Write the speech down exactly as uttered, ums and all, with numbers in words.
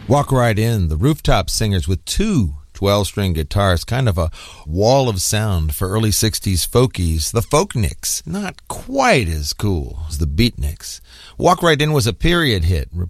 Walk Right In, the Rooftop Singers with two twelve-string guitars, kind of a wall of sound for early sixties folkies. The Folkniks, not quite as cool as the Beatniks. Walk Right In was a period hit,